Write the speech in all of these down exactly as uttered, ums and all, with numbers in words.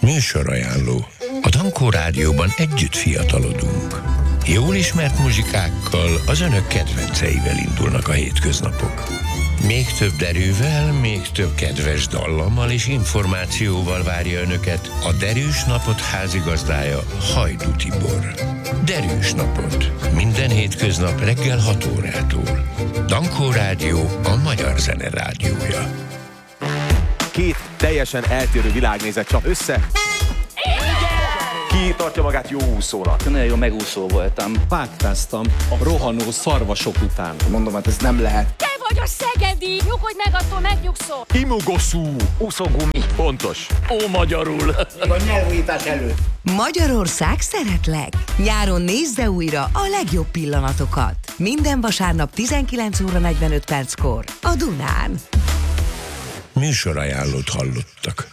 Műsorajánló. A Dankó Rádióban együtt fiatalodunk. Jól ismert muzsikákkal, az önök kedvenceivel indulnak a hétköznapok. Még több derűvel, még több kedves dallammal és információval várja önöket a Derűs Napot házigazdája, Hajdú Tibor. Derűs Napot. Minden hétköznap reggel hat órától. Dankó Rádió, a magyar zene rádiója. Két teljesen eltérő világnézet csap össze. Ki tartja magát jó úszónak? Nagyon jó megúszó voltam. Vágtáztam a rohanó szarvasok után. Mondom, hát ez nem lehet. Te vagy a szegedi! Nyugodj meg, attól megnyugszol! Imogoszú. Úszógumi. Pontos. Ó, magyarul. A nyelvújítás előtt. Magyarország szeretlek! Nyáron nézze újra a legjobb pillanatokat. Minden vasárnap tizenkilenc óra negyvenöt perckor a Dunán. Műsorajánlót hallottak.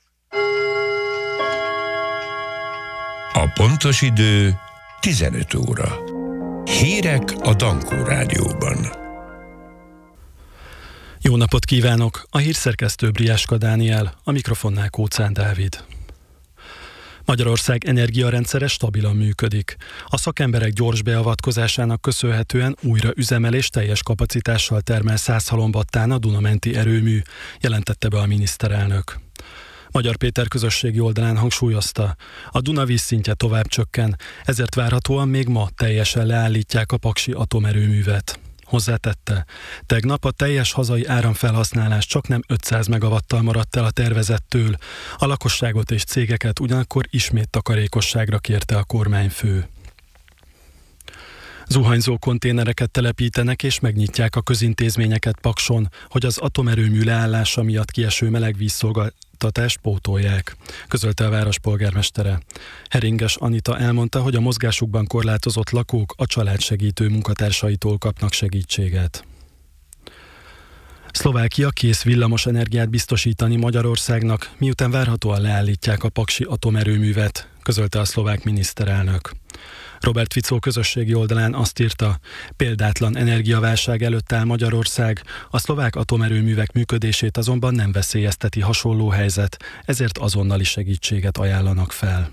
A pontos idő tizenöt óra. Hírek a Dankó Rádióban. Jó napot kívánok! A hírszerkesztő Briáska Dániel, a mikrofonnál Kóczán Dávid. Magyarország energiarendszere stabilan működik. A szakemberek gyors beavatkozásának köszönhetően újra üzemel és teljes kapacitással termel száz halombattán a Duna-menti erőmű, jelentette be a miniszterelnök. Magyar Péter közösségi oldalán hangsúlyozta, a Duna vízszintje tovább csökken, ezért várhatóan még ma teljesen leállítják a paksi atomerőművet. Hozzátette, tegnap a teljes hazai áramfelhasználás csaknem ötszáz megawattal maradt el a tervezettől, a lakosságot és cégeket ugyanakkor ismét takarékosságra kérte a kormányfő. Zuhanyzó konténereket telepítenek és megnyitják a közintézményeket Pakson, hogy az atomerőmű leállása miatt kieső melegvízszolgáltatást pótolják, közölte a város polgármestere. Heringes Anita elmondta, hogy a mozgásukban korlátozott lakók a családsegítő munkatársaitól kapnak segítséget. Szlovákia kész villamos energiát biztosítani Magyarországnak, miután várhatóan leállítják a paksi atomerőművet, közölte a szlovák miniszterelnök. Robert Fico közösségi oldalán azt írta, példátlan energiaválság előtt áll Magyarország, a szlovák atomerőművek működését azonban nem veszélyezteti hasonló helyzet, ezért azonnali segítséget ajánlanak fel.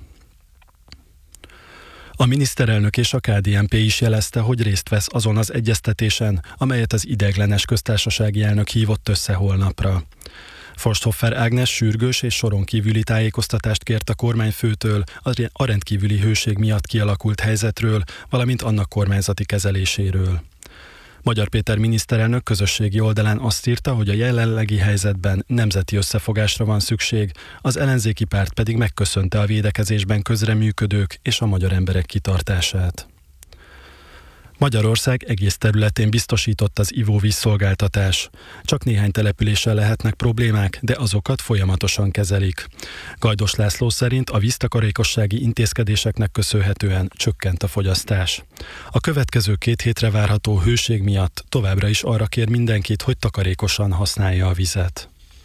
A miniszterelnök és a ká dé en pé is jelezte, hogy részt vesz azon az egyeztetésen, amelyet az ideiglenes köztársasági elnök hívott össze holnapra. Forsthoffer Ágnes sürgős és soron kívüli tájékoztatást kért a kormányfőtől a rendkívüli hőség miatt kialakult helyzetről, valamint annak kormányzati kezeléséről. Magyar Péter miniszterelnök közösségi oldalán azt írta, hogy a jelenlegi helyzetben nemzeti összefogásra van szükség, az ellenzéki párt pedig megköszönte a védekezésben közreműködők és a magyar emberek kitartását. Magyarország egész területén biztosított az ivóvízszolgáltatás. Csak néhány településsel lehetnek problémák, de azokat folyamatosan kezelik. Gajdos László szerint a víztakarékossági intézkedéseknek köszönhetően csökkent a fogyasztás. A következő két hétre várható hőség miatt továbbra is arra kér mindenkit, hogy takarékosan használja a vizet.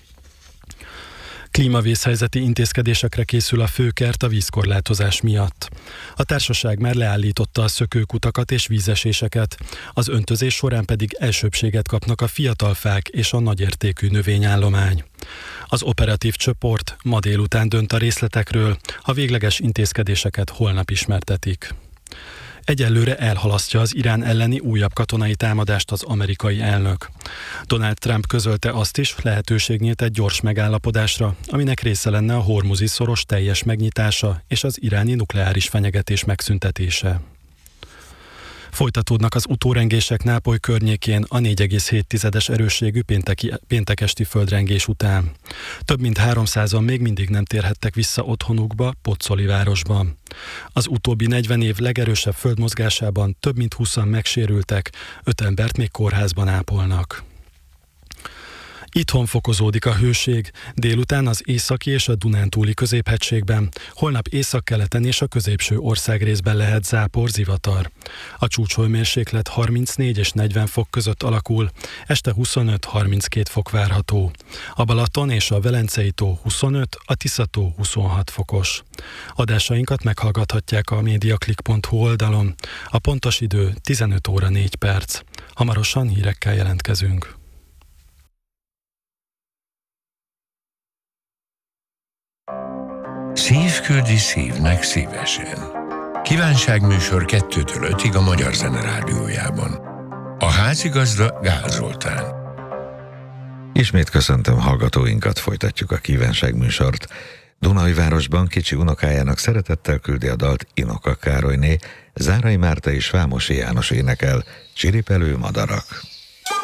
Klímavészhelyzeti intézkedésekre készül a főkert a vízkorlátozás miatt. A társaság már leállította a szökőkutakat és vízeséseket, az öntözés során pedig elsőbbséget kapnak a fiatal fák és a nagyértékű növényállomány. Az operatív csoport ma délután dönt a részletekről, a végleges intézkedéseket holnap ismertetik. Egyelőre elhalasztja az Irán elleni újabb katonai támadást az amerikai elnök. Donald Trump közölte azt is, lehetőség nyílt egy gyors megállapodásra, aminek része lenne a Hormuzi szoros teljes megnyitása és az iráni nukleáris fenyegetés megszüntetése. Folytatódnak az utórengések Nápoly környékén a négy egész hét tizedes erősségű pénteki, péntekesti földrengés után. Több mint háromszázan még mindig nem térhettek vissza otthonukba, Pozzoli városban. Az utóbbi negyven év legerősebb földmozgásában több mint húszan megsérültek, öt embert még kórházban ápolnak. Itthon fokozódik a hőség, délután az északi és a Dunántúli középhegységben, holnap északkeleten és a középső országrészben lehet zápor, zivatar. A csúcshőmérséklet harmincnégy és negyven fok között alakul, este huszonöt-harminckét fok várható. A Balaton és a Velencei tó huszonöt, a Tisza-tó huszonhat fokos. Adásainkat meghallgathatják a mediaclick pont hu oldalon. A pontos idő tizenöt óra négy perc. Hamarosan hírekkel jelentkezünk. szívküldi szívnek szívesen. Kívánságműsor kettőtől ötig a Magyar Zene Rádiójában. A házigazda Gál Zoltán. Ismét köszöntöm hallgatóinkat, folytatjuk a kívánságműsort. Dunajvárosban kicsi unokájának szeretettel küldi a dalt Inoka Károlyné, Zárai Márta és Vámosi János énekel, Csiripelő madarak.